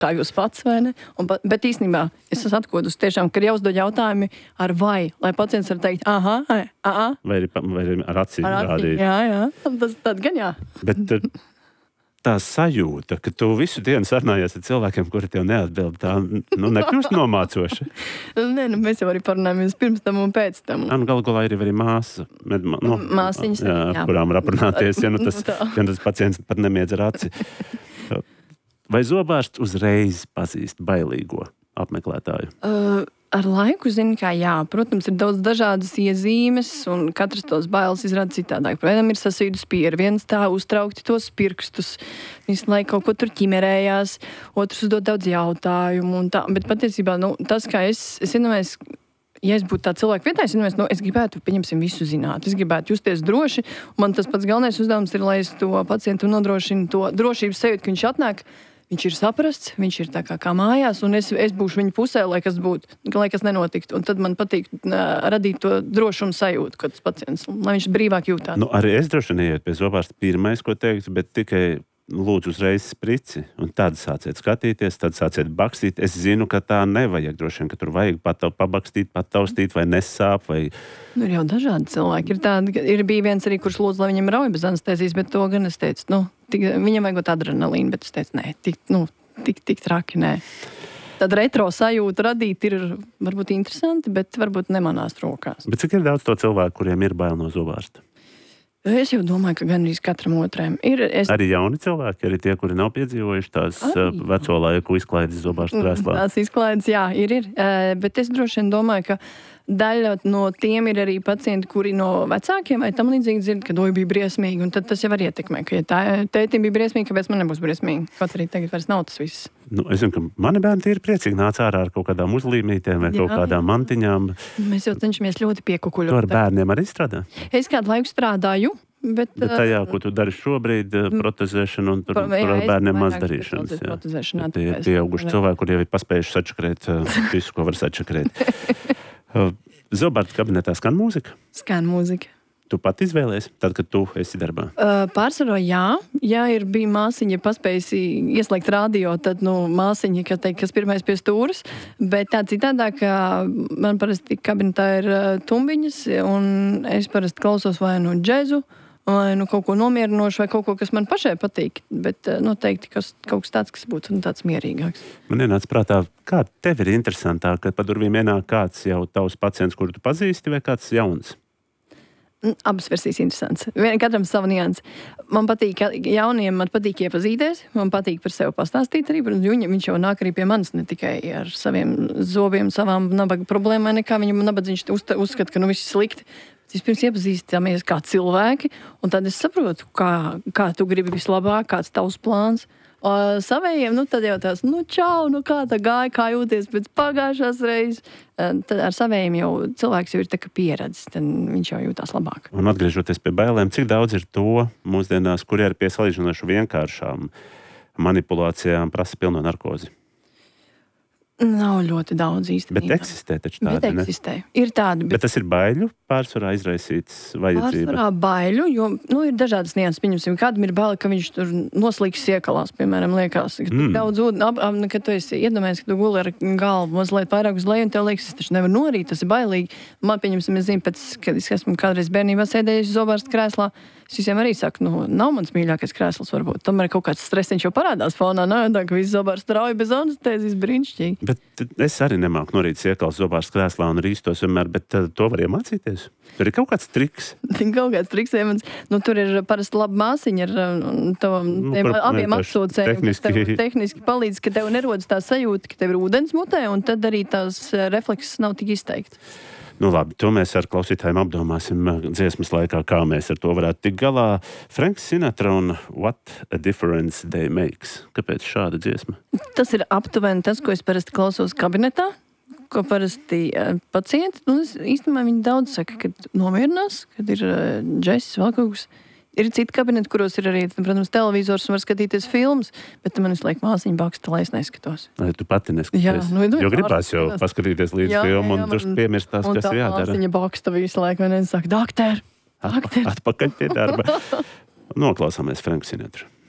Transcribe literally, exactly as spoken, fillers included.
kā jūs pats, vai ne? Un, bet īstenībā es esmu atkodus tiešām, ka ir jāuzdod jautājumi ar vai, lai pacients var teikt, aha, ai, aha. Vai arī, vai arī ar acīm rādīt. Jā, jā, tas tad gan jā. Bet tā sajūta, ka tu visu dienu sarunājies ar cilvēkiem, kuri tev neatbild, tā nu, nekļūst nomācoša. Nē, nu, mēs jau arī parunājamies pirms tam un pēc tam. Nu, galu galā ir arī māsa. Med, nu, Māsiņas. Jā, jā. Kurām var aprunāties, ja nu tas, ja tas pacients pat nemiedz ar aci. Vai zobārsts uzreiz pazīst bailīgo apmeklētāju? Uh, ar laiku zinu, kā jā. Protams, ir daudz dažādas iezīmes, un katrs tos bailes izrāda citādāk. Vienam ir sasīdus pieri, viens tā uztraukti tos pirkstus, visu laiku kaut ko tur ķimerējās, otrs uzdod daudz jautājumu, un tā. Bet patiesībā, nu, tas, kā es, es iedomājos, ja es būtu tā cilvēka vietā, es, nu, es gribētu, pieņemsim, visu zināt. Es gribētu justies droši, un man tas pats galvenais uzdevums ir, lai es to pacientu nodrošinu to drošības sajūtu, ka viņš atnāk, viņš ir saprasts, viņš ir tā kā, kā mājās, un es, es būšu viņa pusē, lai kas būtu, lai kas nenotiktu. Un tad man patīk uh, radīt to drošumu sajūtu, ka tas pacients, lai viņš brīvāk jūtās. Nu, arī es droši neiet pie zobārsta pirmais, ko teikt, bet tikai lūdzu uzreiz sprici, un tad sāciet skatīties, tad sāciet bakstīt. Es zinu, ka tā nevajag droši vien, ka tur vajag pat pabakstīt, pataustīt, vai nesāp, vai... Nu, ir jau dažādi cilvēki. Ir tādi, ir bija viens arī, kurš lūdzu, lai viņam rauj bez anestēzijas, bet to gan es teicu, nu, tik, viņam vajagot adrenalīnu, bet es teicu, nē, tik, nu, tik, tik traki, nē. Tad retro sajūtu radīt ir varbūt interesanti, bet varbūt nemanās rokās. Bet cik ir daudz to cilvēku, kuriem ir bail no zobārsta? Es jau domāju, ka gan arī katram otrajam. Ir, es... Arī jauni cilvēki, arī tie, kuri nav piedzīvojuši tās Ai, veco laiku izklaides zobārsta krēslā. Tās izklaides, jā, ir, ir. Bet es droši vien domāju, ka daļa no tiem ir arī pacienti, kuri no vecākiem vai tam līdzīgi dzird, ka doja bija briesmīgi, un tad tas jau var ietekmē, ka ja tā tētim bija briesmīgi, kāpēc man nebūs briesmīgi. Kaut arī tagad vairs nav tas viss. Nu, es zinu, ka mani bērni ir priecīgi nāc ārā ar kaut kādām uzlīmītēm vai jā, kaut kādām jā. mantiņām. Mēs jau cenšamies ļoti piekukuļot. Tu ar bērniem arī strādā? Es kādu laiku strādāju. Bet, bet tajā, ko tu dari šobrīd, protezēšana un tur par bērniem maz darīšanas. Jā. Tie ir pieauguši cilvēki, kuri jau ir paspējuši sačakrēt visu, ko var sačakrēt. Zobārsta kabinetā skan mūzika? Skan mūzika. Tu pat izvēlies, tad, kad tu esi darbā? Uh, pārsvarā jā. Jā, ir bija māsiņa paspējusi ieslēgt radio, tad, nu, māsiņa, kas, teik, kas pirmais pie stūras. Bet tā citādāk, man parasti kabinetā ir tumbiņas, un es parasti klausos vai nu džezu, vai nu kaut ko nomierinošu, vai kaut ko, kas man pašai patīk. Bet noteikti kas, kaut kas tāds, kas būtu nu, tāds mierīgāks. Man ienāca prātā, kā tev ir interesantāk, kad pa durvīm ienāk kāds jau tavs pacients, kuru tu pazīsti, vai kāds jauns? Abas versijas interesants. Katram savu niansi. Man patīk, jauniem man patīk iepazīties, man patīk par sevi pastāstīt arī, jo viņš jau nāk arī pie manis ne tikai ar saviem zobiem, savām nabaga problēmām, nekā viņam nabadzīgs uzskata, ka nu viss slikti. Vispirms iepazīstamies kā cilvēki, un tad es saprotu, kā, kā tu gribi vislabāk, kāds tavs plāns. O, savējiem, nu tad jau tās, nu čau, nu kā tā gāja, kā jūties pēc pagājušās reizes. Tad ar savējiem jau cilvēks jau ir tā kā pieredzis, tad viņš jau jūtās labāk. Un atgriežoties pie bailēm, cik daudz ir to mūsdienās, kuri ar pie salīdzinoši vienkāršām manipulācijām prasa pilno narkozi? Nav ļoti daudz īstenībā. Bet eksistē taču tādi, bet ne? Eksistē. Ir tādi. Bet... bet tas ir baiļu pārsvarā izraisīts vajadzība? Pārsvarā baiļu, jo, nu, ir dažādas nianses. Pieņemsim, kādam ir baili, ka viņš tur noslīgs iekalās, piemēram, liekas, ka mm. daudz ūdeni, ap, ap, kad tu esi iedomājies, ka tu guli ar galvu mazliet pārāk uz leju, un tev liekas, es taču nevaru norīt, tas ir bailīgi. Man, pieņemsim, es zinu, pēc, kad es esmu kādreiz bērnībā sēdējis zobārsta krēslā, es visiem arī saku, nu, nav mans mīļākais krēsls varbūt. Tomēr kaut kāds stresiņš jau parādās fonā, nav tā, ka viss zobārsts strauji bez anestēzijas brīnišķīgi. Bet es arī nemāku norīt iekals zobārsta krēslā un rīstos vienmēr, bet uh, to var iemācīties. Tur ir kaut kāds triks. Kaut kāds triks, ja mans, nu, tur ir parasti laba māsiņa ar tavam, nu, tiem abiem atsūcējiem, tehniski... kas tev tehniski palīdz, ka tev nerodas tā sajūta, ka tev ir ūdens mutē, un tad arī tās reflekses nav tik izteikti. Nu labi, to mēs ar klausītājiem apdomāsim dziesmas laikā, kā mēs ar to varētu tikt galā. Franks Sinatra un What a Difference They Makes. Kāpēc šāda dziesma? Tas ir aptuveni tas, ko es parasti klausos kabinetā, ko parasti uh, pacienti. Nu, īstenībā viņi daudz saka, kad nomierinās, kad ir uh, džesis, vēl kaut kas. Ir citi kabineti, kuros ir arī, protams, televizors un var skatīties filmas, bet man visu laiku māsiņa baksta, lai es neskatos. Lai tu pati neskaties. Jā, nu, nu, jo gribās jau paskatīties līdz jā, filmu un drusku piemirst tās, kas ir jādara. Un tā māsiņa baksta visu laiku, un es saku, doktor, doktor. Atpakaļ pie darba. Noklausāmies Franku Sinatru.